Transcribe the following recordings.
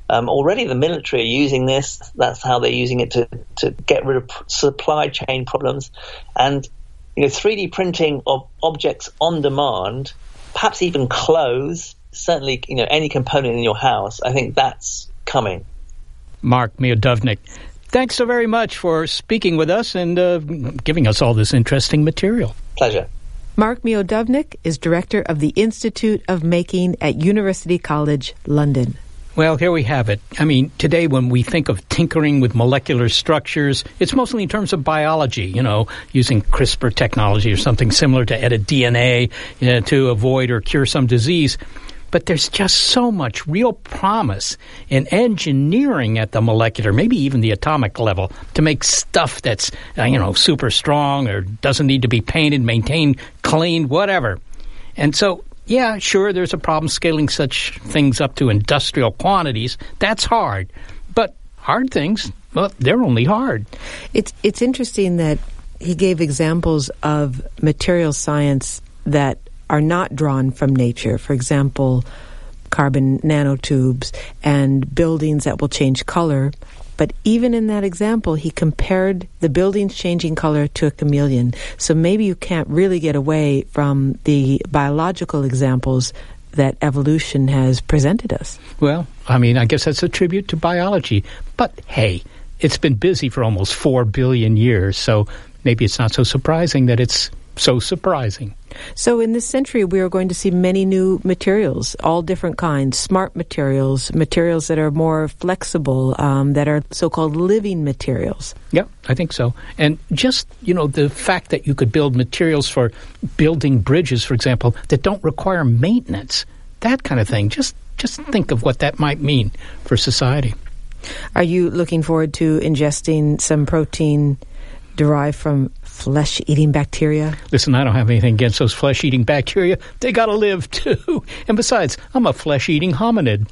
Already the military are using this. That's how they're using it to get rid of supply chain problems. And 3D printing of objects on demand, perhaps even clothes, certainly any component in your house, I think that's coming. Mark Miodownik, thanks so very much for speaking with us and giving us all this interesting material. Pleasure. Mark Miodownik is director of the Institute of Making at University College London. Well, here we have it. I mean, today when we think of tinkering with molecular structures, it's mostly in terms of biology, using CRISPR technology or something similar to edit DNA to avoid or cure some disease. But there's just so much real promise in engineering at the molecular, maybe even the atomic level, to make stuff that's, super strong or doesn't need to be painted, maintained, cleaned, whatever. And so, yeah, sure, there's a problem scaling such things up to industrial quantities. That's hard. But hard things, well, they're only hard. It's interesting that he gave examples of material science that are not drawn from nature. For example, carbon nanotubes and buildings that will change color. But even in that example, he compared the buildings changing color to a chameleon. So maybe you can't really get away from the biological examples that evolution has presented us. Well, I mean, I guess that's a tribute to biology. But hey, it's been busy for almost 4 billion years, so maybe it's not so surprising that it's so surprising. So in this century, we are going to see many new materials, all different kinds, smart materials, materials that are more flexible, that are so-called living materials. Yeah, I think so. And just, the fact that you could build materials for building bridges, for example, that don't require maintenance, that kind of thing. Just think of what that might mean for society. Are you looking forward to ingesting some protein derived from flesh-eating bacteria? Listen, I don't have anything against those flesh-eating bacteria. They gotta live, too. And besides, I'm a flesh-eating hominid.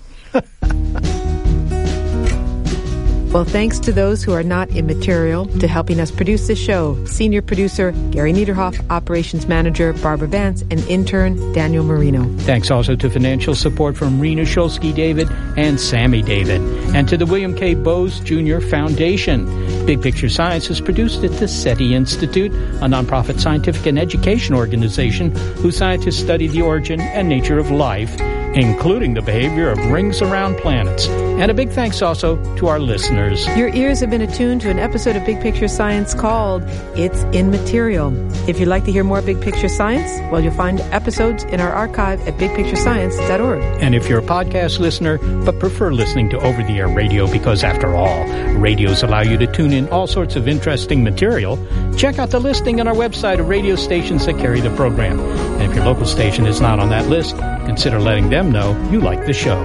Well, thanks to those who are not immaterial to helping us produce this show. Senior producer Gary Niederhoff, operations manager Barbara Vance, and intern Daniel Marino. Thanks also to financial support from Rena Shulsky David and Sammy David, and to the William K. Bowes Jr. Foundation. Big Picture Science is produced at the SETI Institute, a nonprofit scientific and education organization whose scientists study the origin and nature of life, including the behavior of rings around planets. And a big thanks also to our listeners. Your ears have been attuned to an episode of Big Picture Science called It's Immaterial. If you'd like to hear more Big Picture Science, well, you'll find episodes in our archive at bigpicturescience.org. And if you're a podcast listener but prefer listening to over-the-air radio because, after all, radios allow you to tune in all sorts of interesting material, check out the listing on our website of radio stations that carry the program. And if your local station is not on that list, consider letting them know you like the show.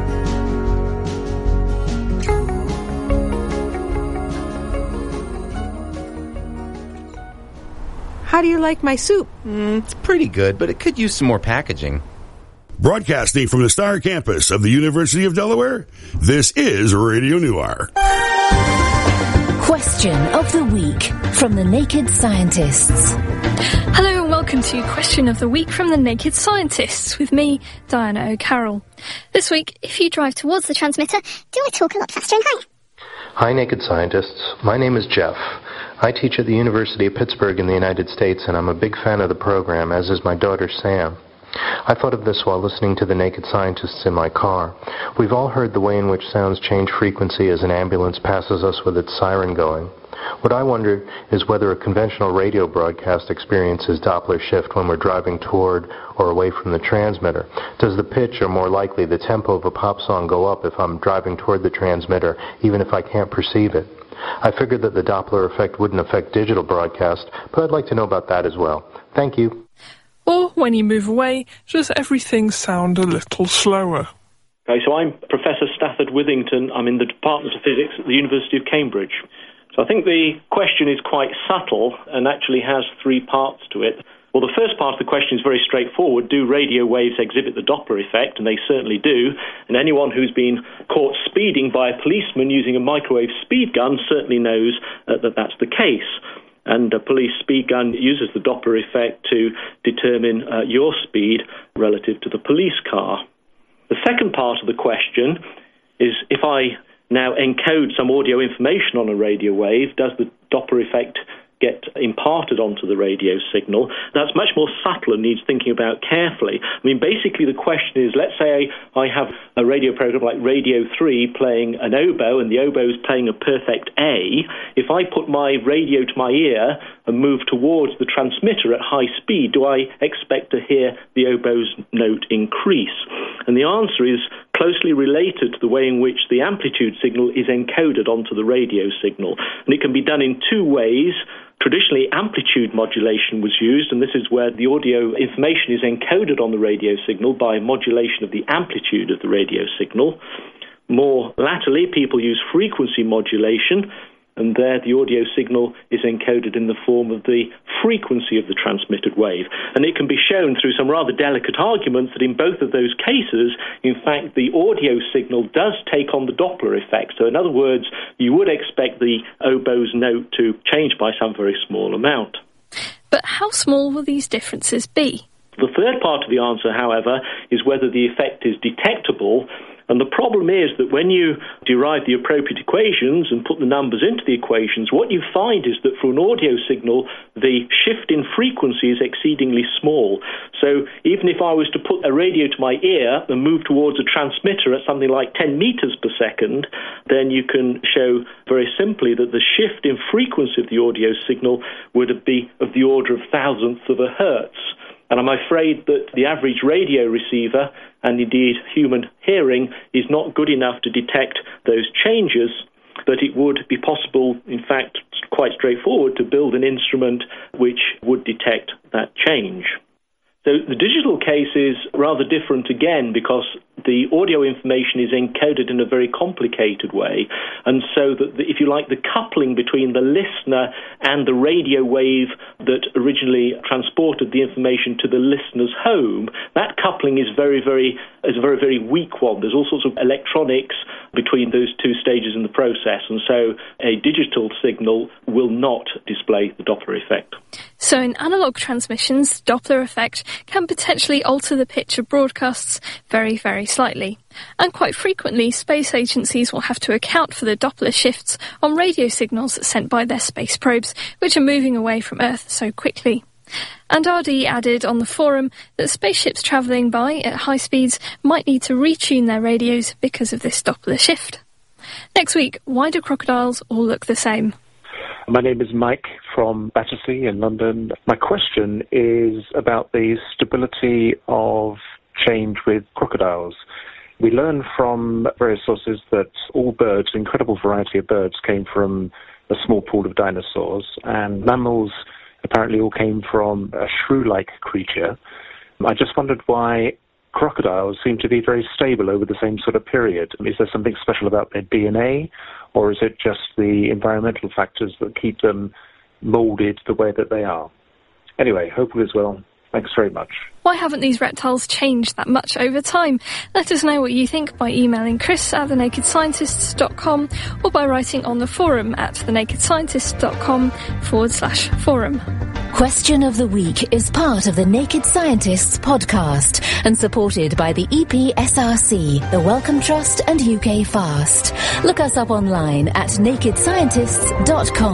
How do you like my soup? It's pretty good, but it could use some more packaging. Broadcasting from the Star Campus of the University of Delaware, this is Radio Noir. Question of the Week from the Naked Scientists. Hello and welcome to Question of the Week from the Naked Scientists with me, Diana O'Carroll. This week, if you drive towards the transmitter, do I talk a lot faster and higher? Hi, Naked Scientists. My name is Jeff. I teach at the University of Pittsburgh in the United States, and I'm a big fan of the program, as is my daughter Sam. I thought of this while listening to the Naked Scientists in my car. We've all heard the way in which sounds change frequency as an ambulance passes us with its siren going. What I wonder is whether a conventional radio broadcast experiences Doppler shift when we're driving toward or away from the transmitter. Does the pitch, or more likely the tempo of a pop song, go up if I'm driving toward the transmitter, even if I can't perceive it? I figured that the Doppler effect wouldn't affect digital broadcast, but I'd like to know about that as well. Thank you. Or when you move away, does everything sound a little slower? Okay, so I'm Professor Stafford Withington. I'm in the Department of Physics at the University of Cambridge. So I think the question is quite subtle and actually has 3 parts to it. Well, the first part of the question is very straightforward. Do radio waves exhibit the Doppler effect? And they certainly do. And anyone who's been caught speeding by a policeman using a microwave speed gun certainly knows that that's the case. And a police speed gun uses the Doppler effect to determine your speed relative to the police car. The second part of the question is if I now encode some audio information on a radio wave, does the Doppler effect get imparted onto the radio signal? That's much more subtle and needs thinking about carefully. I mean, basically the question is, let's say I have a radio program like Radio 3 playing an oboe and the oboe is playing a perfect A. If I put my radio to my ear and move towards the transmitter at high speed, do I expect to hear the oboe's note increase? And the answer is closely related to the way in which the amplitude signal is encoded onto the radio signal. And it can be done in two ways. Traditionally, amplitude modulation was used, and this is where the audio information is encoded on the radio signal by modulation of the amplitude of the radio signal. More latterly, people use frequency modulation, and there the audio signal is encoded in the form of the frequency of the transmitted wave. And it can be shown through some rather delicate arguments that in both of those cases, in fact, the audio signal does take on the Doppler effect. So in other words, you would expect the oboe's note to change by some very small amount. But how small will these differences be? The third part of the answer, however, is whether the effect is detectable. And the problem is that when you derive the appropriate equations and put the numbers into the equations, what you find is that for an audio signal, the shift in frequency is exceedingly small. So even if I was to put a radio to my ear and move towards a transmitter at something like 10 meters per second, then you can show very simply that the shift in frequency of the audio signal would be of the order of thousandths of a hertz. And I'm afraid that the average radio receiver, and indeed human hearing, is not good enough to detect those changes, but it would be possible, in fact, quite straightforward, to build an instrument which would detect that change. So the digital case is rather different again because the audio information is encoded in a very complicated way. And so that, if you like, the coupling between the listener and the radio wave that originally transported the information to the listener's home, that coupling is a very, very weak one. There's all sorts of electronics between those two stages in the process. And so a digital signal will not display the Doppler effect. So in analog transmissions, Doppler effect can potentially alter the pitch of broadcasts very, very slightly. And quite frequently, space agencies will have to account for the Doppler shifts on radio signals sent by their space probes, which are moving away from Earth so quickly. And RD added on the forum that spaceships travelling by at high speeds might need to retune their radios because of this Doppler shift. Next week, why do crocodiles all look the same? My name is Mike from Battersea in London. My question is about the stability of change with crocodiles. We learn from various sources that all birds, an incredible variety of birds, came from a small pool of dinosaurs, and mammals apparently all came from a shrew-like creature. I just wondered why crocodiles seem to be very stable over the same sort of period. Is there something special about their DNA, or is it just the environmental factors that keep them moulded the way that they are? Anyway, hope all is well. Thanks very much. Why haven't these reptiles changed that much over time? Let us know what you think by emailing chris@thenakedscientists.com or by writing on the forum at thenakedscientists.com/forum. Question of the Week is part of the Naked Scientists podcast and supported by the EPSRC, the Wellcome Trust and UK Fast. Look us up online at nakedscientists.com.